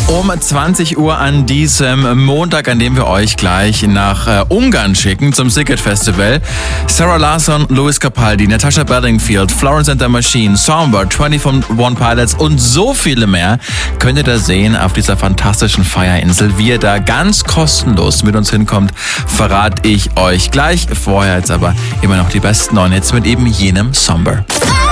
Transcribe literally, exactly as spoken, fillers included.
Um zwanzig Uhr an diesem Montag, an dem wir euch gleich nach äh, Ungarn schicken zum Sziget Festival. Sarah Larsson, Lewis Capaldi, Natasha Bedingfield, Florence and the Machine, Songbird, einundzwanzig Pilots und so viele mehr könnt ihr da sehen auf dieser fantastischen Feierinsel. Wie ihr da ganz kostenlos mit uns hinkommt, verrate ich euch gleich. Vorher jetzt aber immer noch die besten neuen Hits mit eben jenem Somber.